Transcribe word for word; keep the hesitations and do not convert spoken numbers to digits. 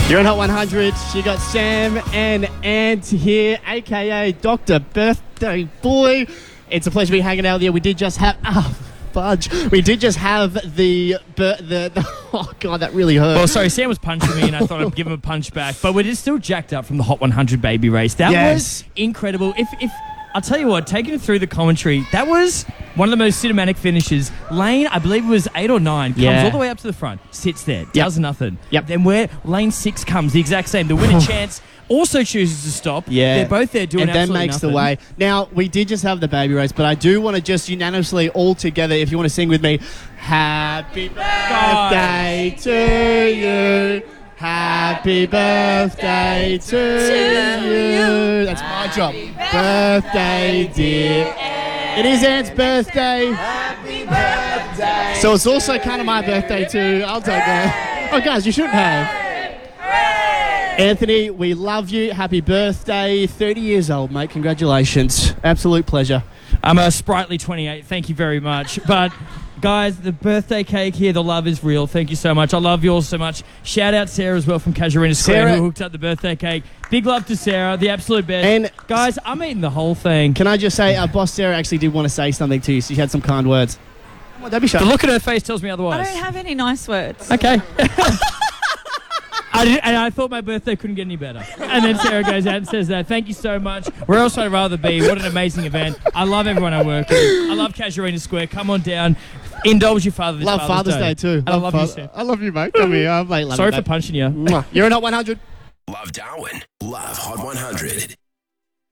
You're on Hot one hundred. You got Sam and Ant here, a k a. Doctor Birthday Boy. It's a pleasure to be hanging out with you. We did just have... Oh, fudge. We did just have the... the, the oh, God, that really hurt. Well, sorry, Sam was punching me and I thought I'd give him a punch back. But we're just still jacked up from the Hot one hundred baby race. That Yes. was incredible. If... if I'll tell you what, taking it through the commentary, that was one of the most cinematic finishes. Lane, I believe it was eight or nine, comes Yeah. all the way up to the front, sits there, does nothing. Yep. Then where lane six comes, the exact same. The winner Chance also chooses to stop. Yeah. They're both there doing and then absolutely makes nothing. the way. Now, we did just have the baby race, but I do want to just unanimously all together, if you want to sing with me, Happy birthday to you. Happy birthday to, you. That's my job. Birthday, dear. It is Ant's birthday. Happy birthday. So it's also kind of my birthday too. I'll take that. Oh, guys, you shouldn't have. Anthony, we love you. Happy birthday. thirty years old, mate. Congratulations. Absolute pleasure. I'm a sprightly twenty-eight. Thank you very much. But, guys, the birthday cake here, the love is real. Thank you so much. I love you all so much. Shout out Sarah as well from Casuarina Square, Sarah. who hooked up the birthday cake. Big love to Sarah, the absolute best. And- guys, I'm eating the whole thing. Can I just say, our boss Sarah actually did want to say something to you. She had some kind words. Come on, don't be shy. The look at her face tells me I otherwise. don't have any nice words. Okay. I did, and I thought my birthday couldn't get any better. And then Sarah goes out and says that. Thank you so much. Where else would I rather be? What an amazing event. I love everyone I work with. I love Casuarina Square. Come on down. Indulge your father this Love Father's, Father's Day, too. And I love you, Father- Sam. I love you, mate. Come here. Oh, mate, love Sorry you, for mate. punching you. Mwah. You're on Hot one hundred. Love Darwin. Love Hot one hundred.